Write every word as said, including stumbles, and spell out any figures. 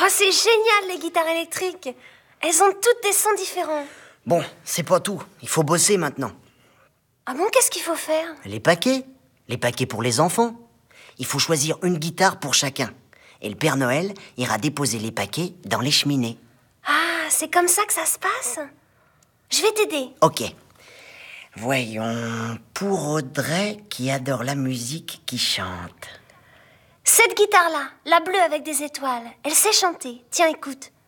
Oh, c'est génial, les guitares électriques. Elles ont toutes des sons différents. Bon, c'est pas tout. Il faut bosser maintenant. Ah bon, qu'est-ce qu'il faut faire? Les paquets. Les paquets pour les enfants. Il faut choisir une guitare pour chacun. Et le Père Noël ira déposer les paquets dans les cheminées. Ah, c'est comme ça que ça se passe? Je vais t'aider. Ok. Voyons, pour Audrey qui adore la musique, qui chante. Cette guitare-là, la bleue avec des étoiles, elle sait chanter. Tiens, écoute.